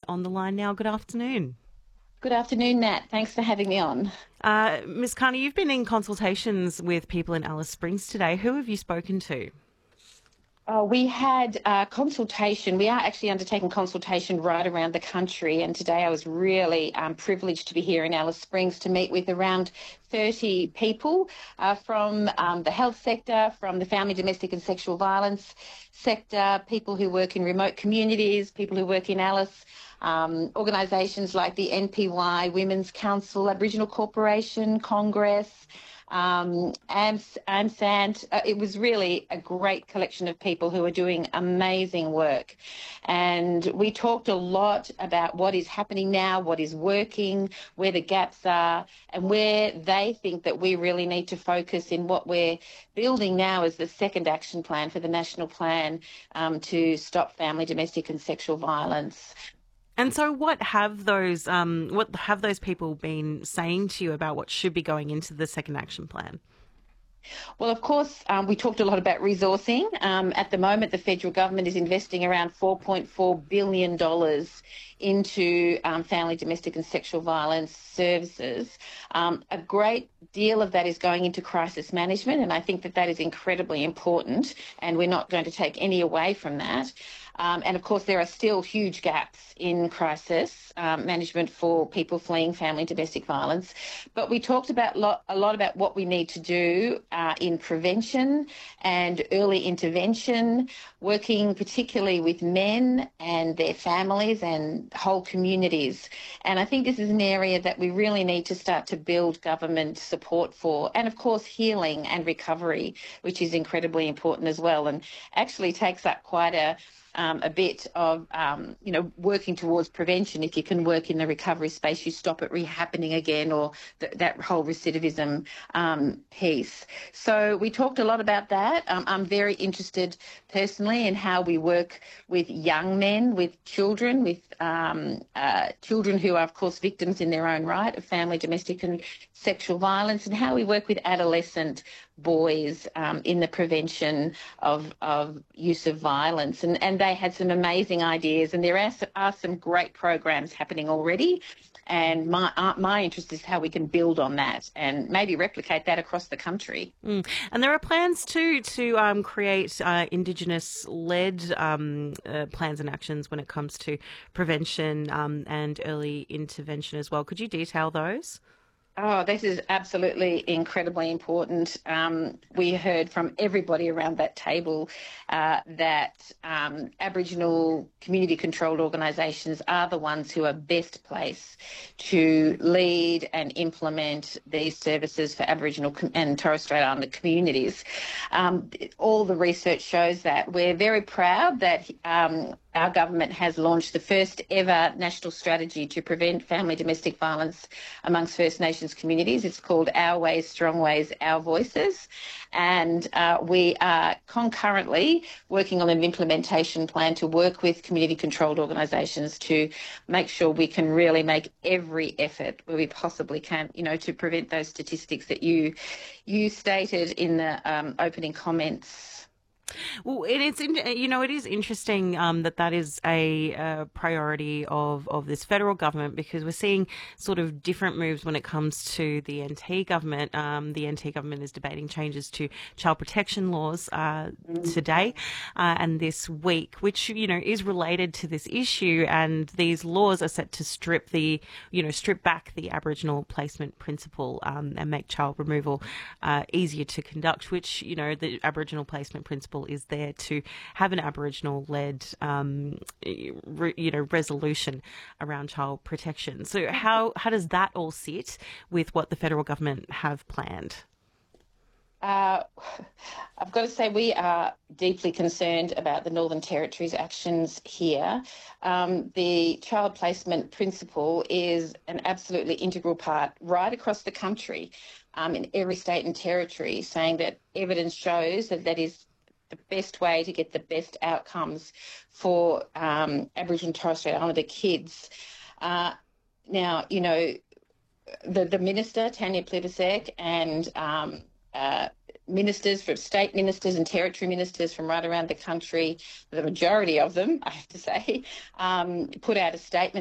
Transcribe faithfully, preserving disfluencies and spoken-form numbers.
on the line now. Good afternoon. Good afternoon, Nat. Thanks for having me on. Uh, Miz Carney, you've been in consultations with people in Alice Springs today. Who have you spoken to? Oh, we had a consultation. We are actually undertaking consultation right around the country. And today I was really um, privileged to be here in Alice Springs to meet with around thirty people uh, from um, the health sector, from the family, domestic and sexual violence sector, people who work in remote communities, people who work in Alice, um, organisations like the N P Y, Women's Council, Aboriginal Corporation, Congress, um, AMS, AMSANT. Uh, it was really a great collection of people who are doing amazing work. And we talked a lot about what is happening now, what is working, where the gaps are, and where they think that we really need to focus in what we're building now as the second action plan for the national plan um, to stop family, domestic and sexual violence. And so, what have those um, what have those people been saying to you about what should be going into the second action plan? Well, of course, um, we talked a lot about resourcing. Um, at the moment, the federal government is investing around four point four billion dollars into um, family, domestic and sexual violence services. Um, a great deal of that is going into crisis management, and I think that that is incredibly important, and we're not going to take any away from that. Um, and of course, there are still huge gaps in crisis um, management for people fleeing family and domestic violence. But we talked about lot, a lot about what we need to do uh, in prevention and early intervention, working particularly with men and their families and whole communities. And I think this is an area that we really need to start to build government support for. And of course, healing and recovery, which is incredibly important as well, and actually takes up quite a Um, a bit of, um, you know, working towards prevention. If you can work in the recovery space, you stop it rehappening again, or th- that whole recidivism um, piece. So we talked a lot about that. Um, I'm very interested personally in how we work with young men, with children, with um, uh, children who are, of course, victims in their own right of family, domestic and sexual violence, and how we work with adolescent boys um, in the prevention of, of use of violence. And, and they had some amazing ideas, and there are, are some great programs happening already. And my uh, my interest is how we can build on that and maybe replicate that across the country. Mm. And there are plans too to um, create uh, Indigenous-led um, uh, plans and actions when it comes to prevention um, and early intervention as well. Could you detail those? Oh, this is absolutely incredibly important. Um, we heard from everybody around that table uh, that um, Aboriginal community-controlled organisations are the ones who are best placed to lead and implement these services for Aboriginal and Torres Strait Islander communities. Um, all the research shows that. We're very proud that um, our government has launched the first ever national strategy to prevent family domestic violence amongst First Nations communities. It's called Our Ways, Strong Ways, Our Voices. And uh, we are concurrently working on an implementation plan to work with community-controlled organisations to make sure we can really make every effort where we possibly can, you know, to prevent those statistics that you, you stated in the um, opening comments. Well, it is, you know, it is interesting um, that that is a, uh priority of, of this federal government, because we're seeing sort of different moves when it comes to the N T government. Um, the N T government is debating changes to child protection laws uh, today uh, and this week, which, you know, is related to this issue. And these laws are set to strip the, you know, strip back the Aboriginal placement principle um, and make child removal uh, easier to conduct, which, you know, the Aboriginal placement principle is there to have an Aboriginal-led, um, re, you know, resolution around child protection. So how how does that all sit with what the federal government have planned? Uh, I've got to say we are deeply concerned about the Northern Territory's actions here. Um, the child placement principle is an absolutely integral part right across the country, um, in every state and territory, saying that evidence shows that that is the best way to get the best outcomes for um, Aboriginal and Torres Strait Islander kids. Uh, now, you know, the, the minister, Tanya Plibersek, and um, uh, ministers from state ministers and territory ministers from right around the country, the majority of them, I have to say, um, put out a statement